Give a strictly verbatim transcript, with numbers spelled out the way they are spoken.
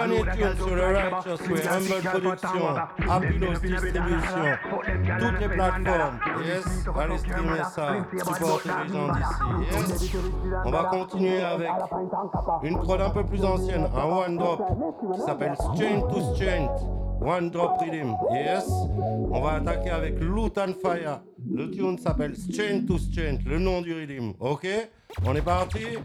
dernier tune sur le Righteous Way, Humble Production, Apillos Distribution, toutes les plateformes. Yes, allez streamer ça, supporter les gens d'ici. Yes, on va continuer avec une prod un peu plus ancienne, un one drop qui s'appelle Strain to Strain. One drop rhythm, yes. On va attaquer avec Loot and Fire. Le tune s'appelle Strain to Strain, le nom du rhythm, ok? On est parti?